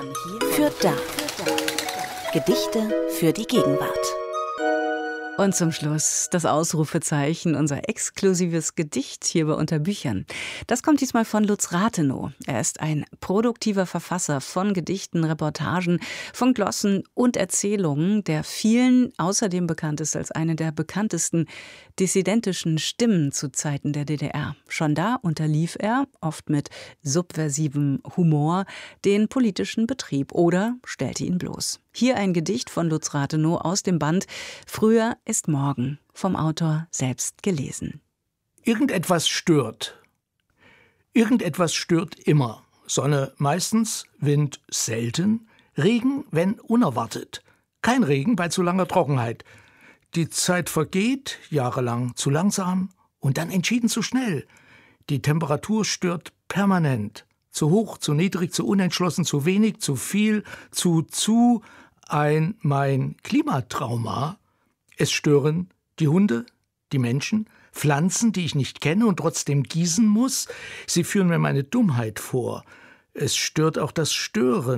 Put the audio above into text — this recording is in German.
für da. Gedichte für die Gegenwart. Und zum Schluss das Ausrufezeichen, unser exklusives Gedicht hier bei Unter Büchern. Das kommt diesmal von Lutz Rathenow. Er ist ein produktiver Verfasser von Gedichten, Reportagen, von Glossen und Erzählungen, der vielen außerdem bekannt ist als eine der bekanntesten dissidentischen Stimmen zu Zeiten der DDR. Schon da unterlief er, oft mit subversivem Humor, den politischen Betrieb oder stellte ihn bloß. Hier ein Gedicht von Lutz Rathenow aus dem Band Früher ist morgen, vom Autor selbst gelesen. Irgendetwas stört. Irgendetwas stört immer. Sonne meistens, Wind selten, Regen, wenn unerwartet. Kein Regen bei zu langer Trockenheit. Die Zeit vergeht, jahrelang zu langsam und dann entschieden zu schnell. Die Temperatur stört permanent. Zu hoch, zu niedrig, zu unentschlossen, zu wenig, zu viel, zu mein Klimatrauma. Es stören die Hunde, die Menschen, Pflanzen, die ich nicht kenne und trotzdem gießen muss. Sie führen mir meine Dummheit vor. Es stört auch das Stören.